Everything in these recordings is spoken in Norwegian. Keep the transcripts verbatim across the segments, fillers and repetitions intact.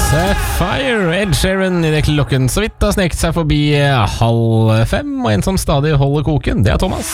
Fire, Ed Sheeran i det klokken så vidt har sneket seg forbi halv fem, og en som stadig holder koken, det er Thomas.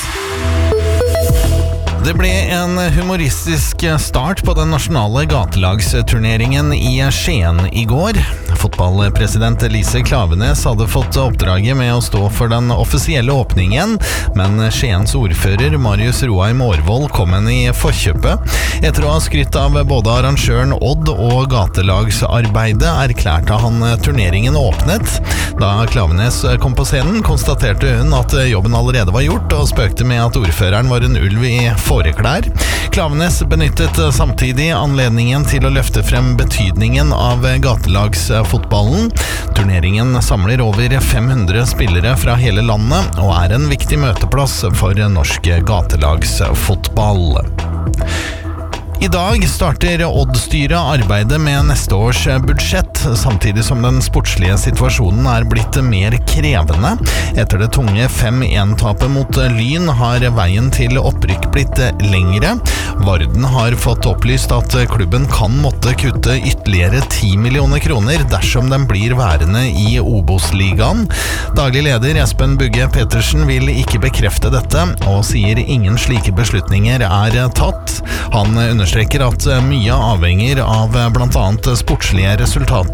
Det ble en humoristisk start på den nasjonale gatelagsturneringen i Skien i går. Fotballpresident Elise Klaveness hadde fått oppdraget med å stå for den offisielle åpningen, men Skiens ordfører Marius Roheim Aarvold kom henne i forkjøpet. Etter å ha skrytt av både arrangøren Odd og gatelagsarbeidet, erklærte han turneringen åpnet. Da Klaveness kom på scenen, konstaterte hun at jobben allerede var gjort, og spøkte med at ordføreren var en ulv i fåreklær. Klaveness benyttet samtidig anledningen til å løfte frem betydningen av gatelagsfotballen. Turneringen samler over fem hundre spillere fra hele landet, og er en viktig møteplass for norsk gatelagsfotball. I dag starter Odd-styret arbeidet med neste års budsjett, samtidig som den sportslige situasjonen er blitt mer krevende. Etter det tunge fem en-tapet mot Lyn har veien til opprykk blitt lengre. Varden har fått opplyst at klubben kan måtte kutte ytterligere ti millioner kroner dersom den blir værende i Obos-ligaen. Daglig leder Espen Bugge Petersen vil ikke bekrefte dette, og sier ingen slike beslutninger er tatt. Han understreker at mye avhenger av blant annet sportslige resultater,